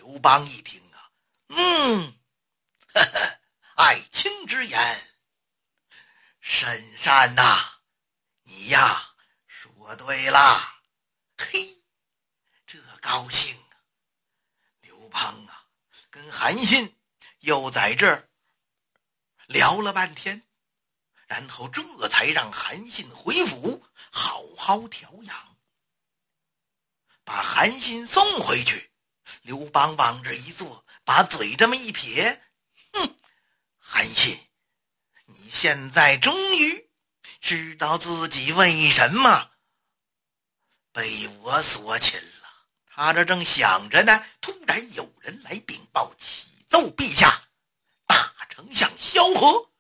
刘邦一听啊，呵呵，爱卿之言甚善呐，你呀说对了。嘿，这高兴啊！刘邦啊跟韩信又在这儿聊了半天，然后这才让韩信回府好好调养。把韩信送回去，刘邦往这一坐，把嘴这么一撇，韩信，你现在终于知道自己为什么被我所擒了。他这正想着呢，突然有人来禀报，启奏陛下，大丞相萧何